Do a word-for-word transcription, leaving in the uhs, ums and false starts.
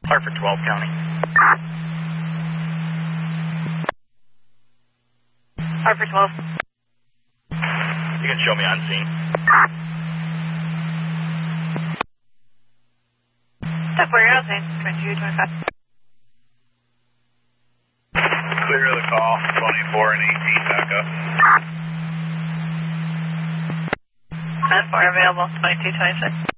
Hartford twelve County. Hartford twelve. You can show me on scene. Step where you're on scene. twenty-two, twenty-five. Clear the call. twenty-four and eighteen back up. ten four available. twenty-two, twenty-six.